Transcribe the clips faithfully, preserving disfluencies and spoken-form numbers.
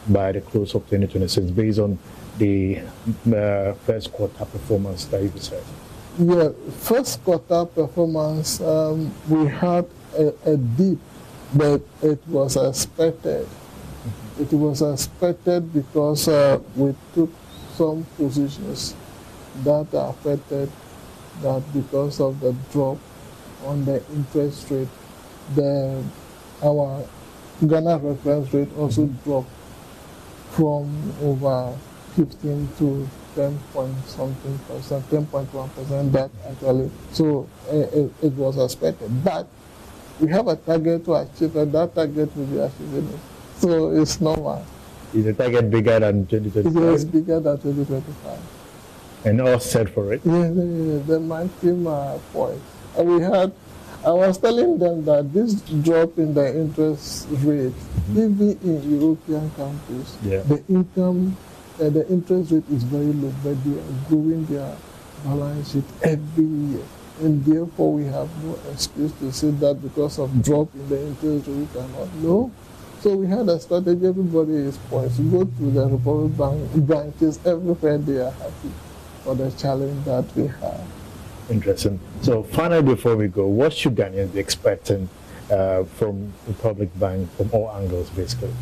by the close of twenty twenty-six based on the uh, first quarter performance that you said? Yeah, first quarter performance, um, we had a, a dip, but it was expected. Mm-hmm. It was expected because uh, we took some positions that affected that because of the drop on the interest rate. The our Ghana reference rate also mm-hmm. dropped from over fifteen to ten point something percent, ten point one percent that actually, so uh, it, it was expected. But we have a target to achieve, and that target will be achieved. So it's normal. Is the target bigger than twenty twenty-five? It is bigger than twenty twenty-five. And all set for it? Yeah, yeah, yeah. The my team are poised. And we had, I was telling them that this drop in the interest rate, mm-hmm. even in European countries, yeah. the income Uh, the interest rate is very low, but they are growing their balance sheet every year. And therefore, we have no excuse to say that because of drop in the interest rate, we cannot. No. So we had a strategy. Everybody is poised. You go to the Republic Bank branches, everywhere they are happy for the challenge that we have. Interesting. So finally, before we go, what should Ghanaians be expecting uh, from Republic Bank from all angles, basically?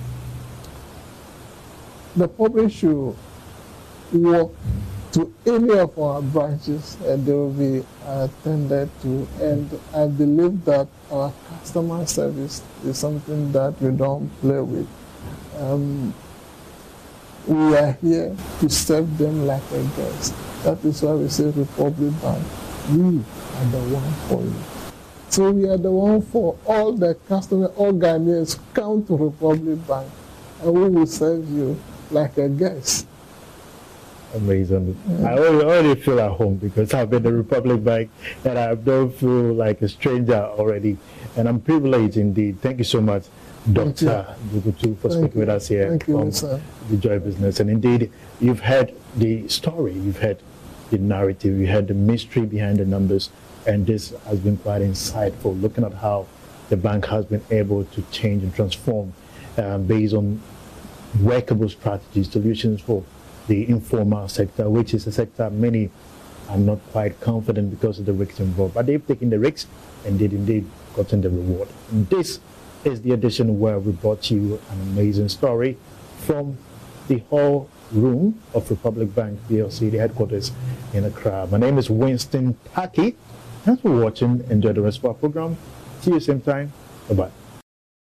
The public should walk to any of our branches and they will be attended to. And I believe that our customer service is something that we don't play with. Um, we are here to serve them like a guest. That is why we say Republic Bank. We are the one for you. So we are the one for all the customers, all Ghanaians. Come to Republic Bank and we will serve you like a guest. Amazing. Yeah. I already, already feel at home because I've been the Republic Bank and I don't feel like a stranger already. And I'm privileged indeed. Thank you so much, Doctor Dugutu, for Thank speaking you. with us here Thank on you, The Joy Business. And indeed, you've heard the story, you've heard the narrative, you heard the mystery behind the numbers, and this has been quite insightful, looking at how the bank has been able to change and transform uh, based on workable strategies, solutions for the informal sector, which is a sector many are not quite confident because of the risks involved. But they've taken the risks and they've indeed gotten the reward. And this is the edition where we brought you an amazing story from the hall room of Republic Bank P L C, the headquarters in Accra. My name is Winston Taki. Thanks for watching. Enjoy the rest of our program. See you same time. Bye-bye.